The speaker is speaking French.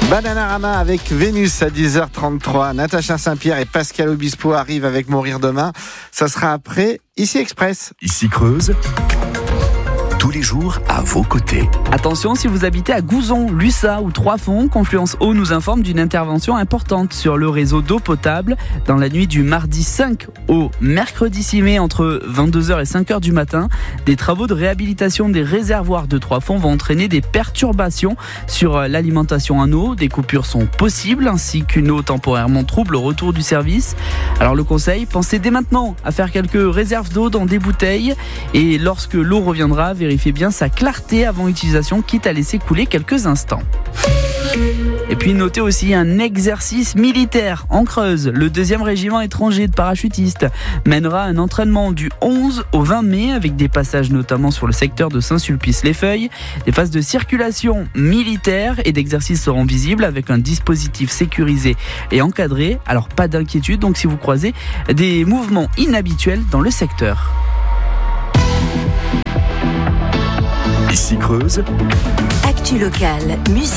Bananarama avec Vénus à 10h33. Natacha Saint-Pierre et Pascal Obispo arrivent avec Mourir demain. Ça sera après Ici Express. Ici Creuse. Tous les jours à vos côtés. Attention, si vous habitez à Gouzon, Lussat ou Trois-Fonds, Confluence Eau nous informe d'une intervention importante sur le réseau d'eau potable dans la nuit du mardi 5 au mercredi 6 mai entre 22h et 5h du matin. Des travaux de réhabilitation des réservoirs de Trois-Fonds vont entraîner des perturbations sur l'alimentation en eau. Des coupures sont possibles ainsi qu'une eau temporairement trouble au retour du service. Alors le conseil, pensez dès maintenant à faire quelques réserves d'eau dans des bouteilles et lorsque l'eau reviendra, vérifiez bien sa clarté avant utilisation, quitte à laisser couler quelques instants. Et puis notez aussi un exercice militaire en Creuse. Le 2e régiment étranger de parachutistes mènera un entraînement du 11 au 20 mai avec des passages notamment sur le secteur de Saint-Sulpice-les-Feuilles. Des phases de circulation militaire et d'exercices seront visibles avec un dispositif sécurisé et encadré. Alors pas d'inquiétude donc si vous croisez des mouvements inhabituels dans le secteur. Ici Creuse. Actu locale, musique.